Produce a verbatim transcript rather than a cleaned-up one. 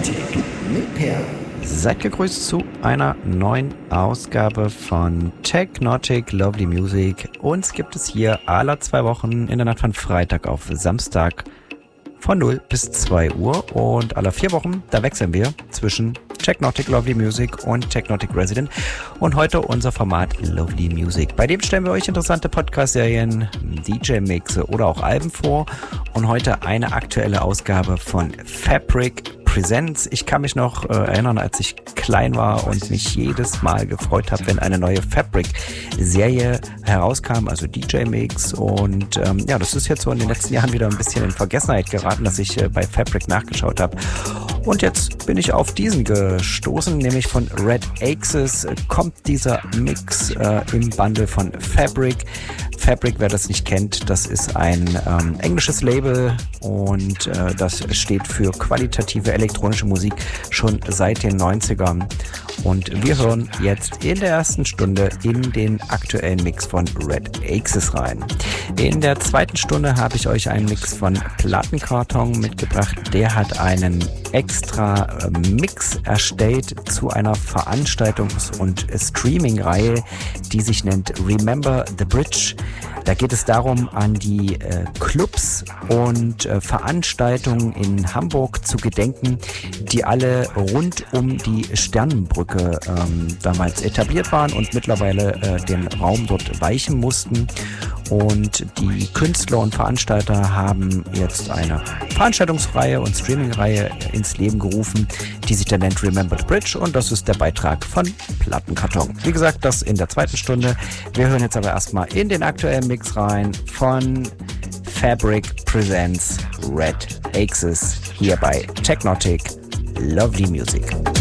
Technotic mit Per. Seid gegrüßt zu einer neuen Ausgabe von Technotic Lovely Music. Uns gibt es hier alle zwei Wochen in der Nacht von Freitag auf Samstag von null bis zwei Uhr und alle vier Wochen, da wechseln wir zwischen Technotic Lovely Music und Technotic Resident und heute unser Format Lovely Music. Bei dem stellen wir euch interessante Podcast-Serien, D J-Mixe oder auch Alben vor und heute eine aktuelle Ausgabe von Fabric Presents. Ich kann mich noch äh, erinnern, als ich klein war und mich jedes Mal gefreut habe, wenn eine neue Fabric-Serie herauskam, also D J-Mix. Und ähm, ja, das ist jetzt so in den letzten Jahren wieder ein bisschen in Vergessenheit geraten, dass ich äh, bei Fabric nachgeschaut habe. Und jetzt bin ich auf diesen gestoßen, nämlich von Red Axis kommt dieser Mix äh, im Bundle von Fabric. Fabric, wer das nicht kennt, das ist ein ähm, englisches Label und äh, das steht für qualitative elektronische Musik schon seit den neunzigern. Und wir hören jetzt in der ersten Stunde in den aktuellen Mix von Red Axis rein. In der zweiten Stunde habe ich euch einen Mix von Plattenkarton mitgebracht. Der hat einen extra äh, Mix erstellt zu einer Veranstaltungs- und Streaming-Reihe, die sich nennt Remember the Bridge. Da geht es darum, an die äh, Clubs und äh, Veranstaltungen in Hamburg zu gedenken, die alle rund um die Sternenbrücke ähm, damals etabliert waren und mittlerweile äh, den Raum dort weichen mussten. Und die Künstler und Veranstalter haben jetzt eine Veranstaltungsreihe und Streamingreihe ins Leben gerufen, die sich dann nennt Remember the Bridge, und das ist der Beitrag von Plattenkarton. Wie gesagt, das in der zweiten Stunde. Wir hören jetzt aber erstmal in den aktuellen Mix rein von Fabric Presents Red Axis hier bei Technotic Lovely Music.